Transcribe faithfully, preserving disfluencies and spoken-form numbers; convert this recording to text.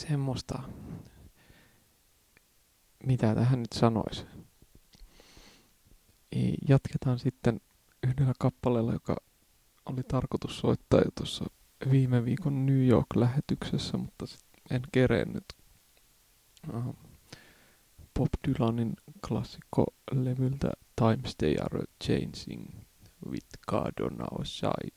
semmoista, mitä tähän nyt sanoisi. Jatketaan sitten yhdellä kappaleella, joka oli tarkoitus soittaa jo tuossa viime viikon New York-lähetyksessä, mutta en kerennyt. Uh, Bob Dylanin klassikko levyltä Times They Are Changing with God on Our Side.